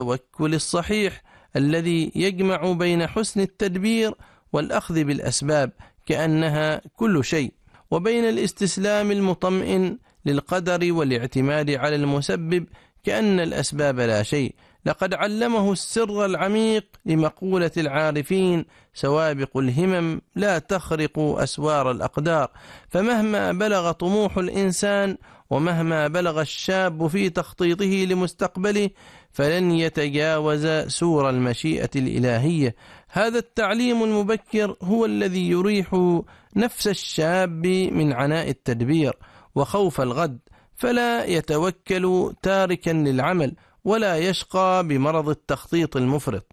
التوكل الصحيح الذي يجمع بين حسن التدبير والأخذ بالأسباب كأنها كل شيء، وبين الاستسلام المطمئن للقدر والاعتماد على المسبب كأن الأسباب لا شيء. لقد علمه السر العميق لمقولة العارفين: سوابق الهمم لا تخرق أسوار الأقدار. فمهما بلغ طموح الإنسان ومهما بلغ الشاب في تخطيطه لمستقبله فلن يتجاوز سور المشيئة الإلهية. هذا التعليم المبكر هو الذي يريح نفس الشاب من عناء التدبير وخوف الغد، فلا يتوكل تاركا للعمل ولا يشقى بمرض التخطيط المفرط.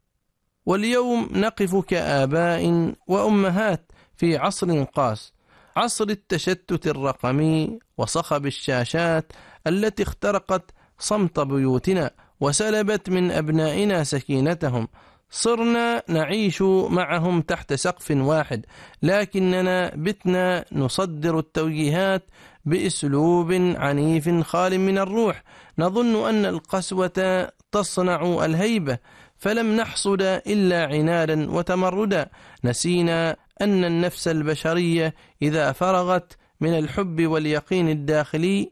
واليوم نقف كآباء وأمهات في عصر قاس، عصر التشتت الرقمي وصخب الشاشات التي اخترقت صمت بيوتنا وسلبت من أبنائنا سكينتهم. صرنا نعيش معهم تحت سقف واحد، لكننا بتنا نصدر التوجيهات بأسلوب عنيف خال من الروح. نظن أن القسوة تصنع الهيبة، فلم نحصد إلا عنادا وتمردا. نسينا أن النفس البشرية إذا فرغت من الحب واليقين الداخلي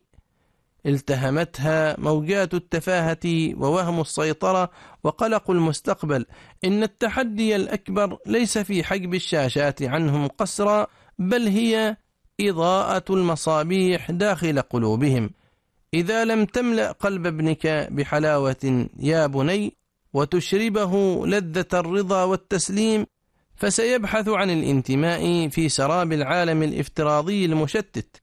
التهمتها موجات التفاهة ووهم السيطرة وقلق المستقبل. إن التحدي الأكبر ليس في حجب الشاشات عنهم قسرا، بل هي إضاءة المصابيح داخل قلوبهم. إذا لم تملأ قلب ابنك بحلاوة يا بني وتشربه لذة الرضا والتسليم فسيبحث عن الانتماء في سراب العالم الافتراضي المشتت.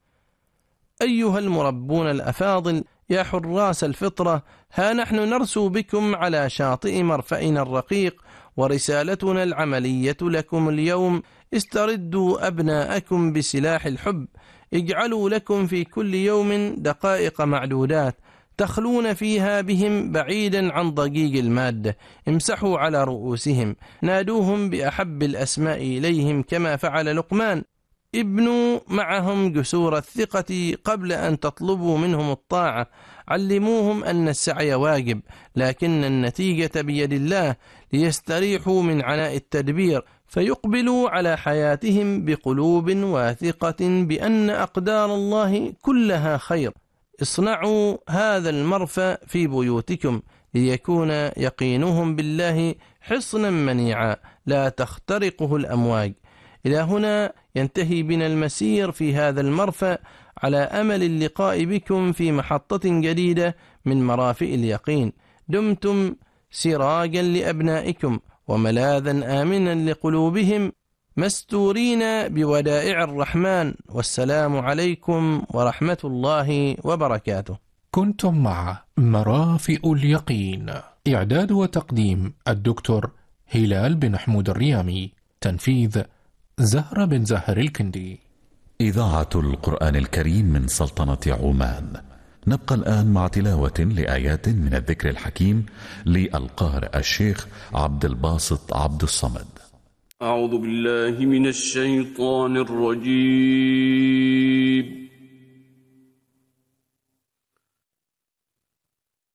أيها المربون الأفاضل يا حراس الفطرة، ها نحن نرسو بكم على شاطئ مرفأنا الرقيق، ورسالتنا العملية لكم اليوم: استردوا أبناءكم بسلاح الحب. اجعلوا لكم في كل يوم دقائق معدودات تخلون فيها بهم بعيدا عن ضجيج المادة. امسحوا على رؤوسهم، نادوهم بأحب الأسماء إليهم كما فعل لقمان. ابنوا معهم جسور الثقة قبل أن تطلبوا منهم الطاعة. علموهم أن السعي واجب لكن النتيجة بيد الله، ليستريحوا من عناء التدبير فيقبلوا على حياتهم بقلوب واثقة بأن أقدار الله كلها خير. اصنعوا هذا المرفأ في بيوتكم ليكون يقينهم بالله حصنا منيعا لا تخترقه الأمواج. إلى هنا ينتهي بنا المسير في هذا المرفأ، على أمل اللقاء بكم في محطة جديدة من مرافئ اليقين. دمتم سراجا لأبنائكم وملاذا آمنا لقلوبهم، مستورين بودائع الرحمن. والسلام عليكم ورحمة الله وبركاته. كنتم مع مرافئ اليقين، إعداد وتقديم الدكتور هلال بن حمود الريامي، تنفيذ زهرة بن زهر الكندي. إذاعة القرآن الكريم من سلطنة عمان. نبقى الآن مع تلاوة لآيات من الذكر الحكيم للقارئ الشيخ عبد الباسط عبد الصمد. أعوذ بالله من الشيطان الرجيم.